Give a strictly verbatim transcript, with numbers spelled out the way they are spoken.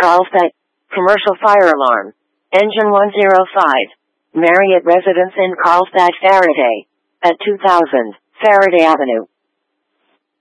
Carlsbad. Commercial fire alarm. Engine one oh five. Marriott Residence in Carlsbad, Faraday. At two thousand, Faraday Avenue.